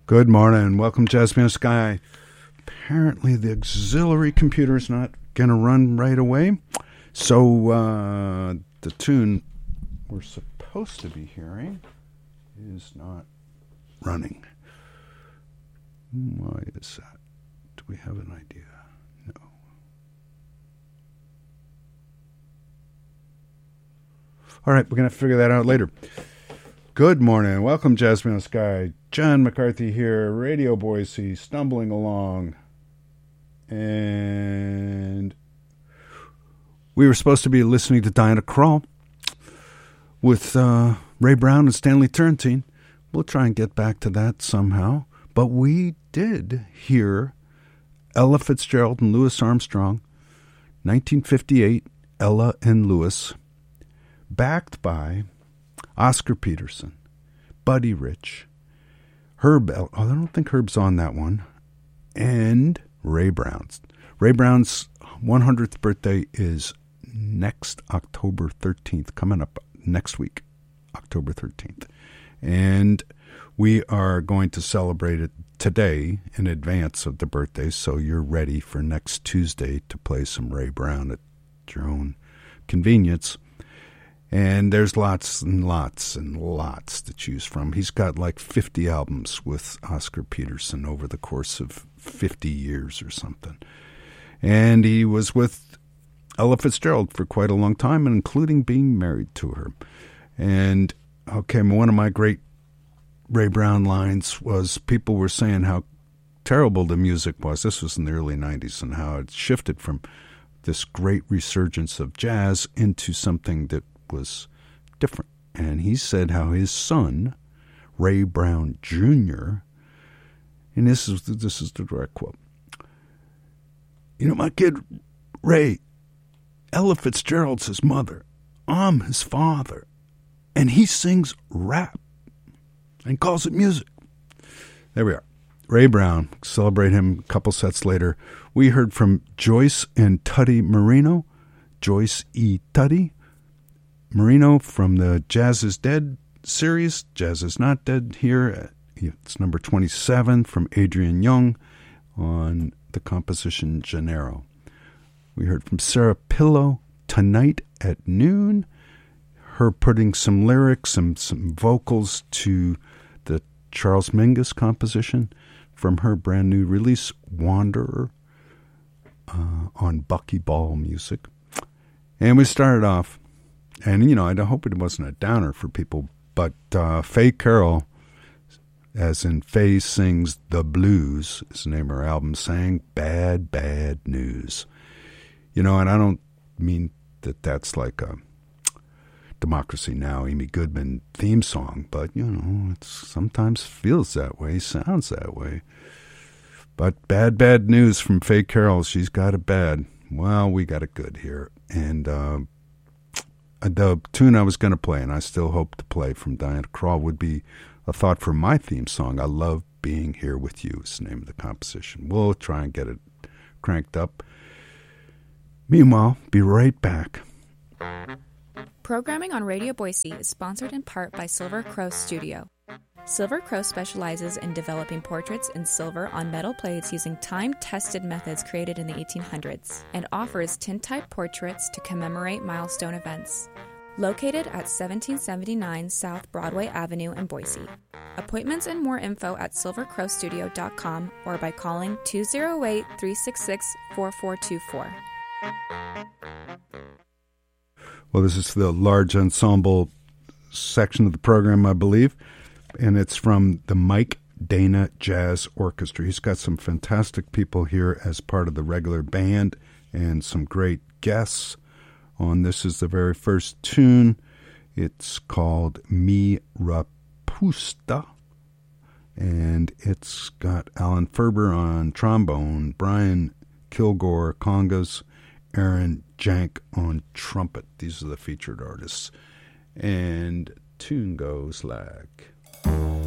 Good morning. Welcome, Jasmine Sky. Apparently, the auxiliary computer is not going to run right away. So, the tune we're supposed to be hearing is not running. Why is that? Do we have an idea? No. All right, we're going to figure that out later. Good morning. Welcome, Jasmine Sky. John McCarthy here, Radio Boise, stumbling along. And we were supposed to be listening to Diana Krall with Ray Brown and Stanley Turrentine. We'll try and get back to that somehow. But we did hear Ella Fitzgerald and Louis Armstrong, 1958, Ella and Louis, backed by Oscar Peterson, Buddy Rich, Herb, I don't think Herb's on that one, and Ray Brown. Ray Brown's 100th birthday is next October 13th, coming up next week, October 13th. And we are going to celebrate it today in advance of the birthday, so you're ready for next Tuesday to play some Ray Brown at your own convenience. And there's lots and lots and lots to choose from. He's got like 50 albums with Oscar Peterson over the course of 50 years or something. And he was with Ella Fitzgerald for quite a long time, including being married to her. And, okay, one of my great Ray Brown lines was people were saying how terrible the music was. This was in the early 90s, and how it shifted from this great resurgence of jazz into something that was different. And he said how his son, Ray Brown Jr., and this is the direct quote, "You know, my kid Ray, Ella Fitzgerald's his mother, I'm his father, and he sings rap and calls it music." There we are. Ray Brown. Celebrate him a couple sets later. We heard from Joyce and Tutty Marino. Joyce E. Tutty Marino from the Jazz is Dead series. Jazz is Not Dead here. It's number 27 from Adrian Young on the composition Gennaro. We heard from Sarah Pillow, Tonight at Noon. Her putting some lyrics and some vocals to the Charles Mingus composition from her brand new release, Wanderer, on Buckyball Music. And we started off, and, you know, I hope it wasn't a downer for people, but Faye Carroll, as in Faye Sings the Blues, is the name of her album, sang Bad, Bad News. You know, and I don't mean that that's like a Democracy Now! Amy Goodman theme song, but, you know, it sometimes feels that way, sounds that way. But Bad, Bad News from Faye Carroll, she's got it bad. Well, we got it good here. And the tune I was going to play, and I still hope to play from Diana Krall, would be a thought for my theme song, I Love Being Here With You, is the name of the composition. We'll try and get it cranked up. Meanwhile, be right back. Programming on Radio Boise is sponsored in part by Silver Crow Studio. Silver Crow specializes in developing portraits in silver on metal plates using time-tested methods created in the 1800s, and offers tintype portraits to commemorate milestone events. Located at 1779 South Broadway Avenue in Boise. Appointments and more info at silvercrowstudio.com or by calling 208-366-4424. Well, this is the large ensemble section of the program, I believe, and it's from the Mike Dana Jazz Orchestra. He's got some fantastic people here as part of the regular band and some great guests on this. Is the very first tune. It's called Mi Rapusta, and it's got Alan Ferber on trombone, Brian Kilgore congas, Aaron Jank on trumpet. These are the featured artists. And tune goes like...